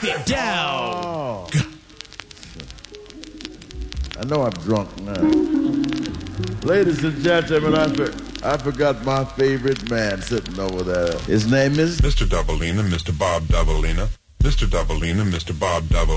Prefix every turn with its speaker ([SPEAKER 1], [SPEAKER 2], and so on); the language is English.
[SPEAKER 1] it down.
[SPEAKER 2] Oh. I know I'm drunk now. Ladies and gentlemen, I forgot my favorite man sitting over there. His name is
[SPEAKER 3] Mr. Doubleina, Mr. Bob Doubleina. Mr. Doubleina, Mr. Bob Doubleina.